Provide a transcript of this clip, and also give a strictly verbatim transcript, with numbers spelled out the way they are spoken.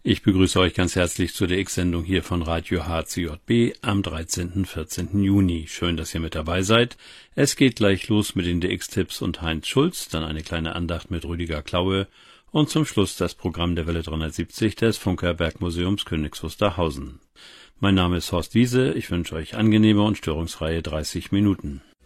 Ich begrüße euch ganz herzlich zu der X-Sendung hier von Radio H C J B am dreizehnten und vierzehnten Juni. Schön, dass ihr mit dabei seid. Es geht gleich los mit den D X-Tipps und Heinz Schulz, dann eine kleine Andacht mit Rüdiger Klaue und zum Schluss das Programm der Welle dreihundertsiebzig des Funker Bergmuseums Königs Wusterhausen. Mein Name ist Horst Wiese, ich wünsche euch angenehme und störungsfreie dreißig Minuten.